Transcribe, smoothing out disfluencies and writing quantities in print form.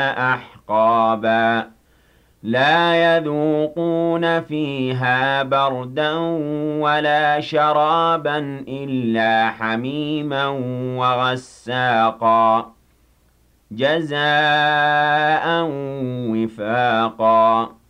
أحقابا لا يذوقون فيها بردا ولا شرابا إلا حميما وغساقا جزاء وفاقا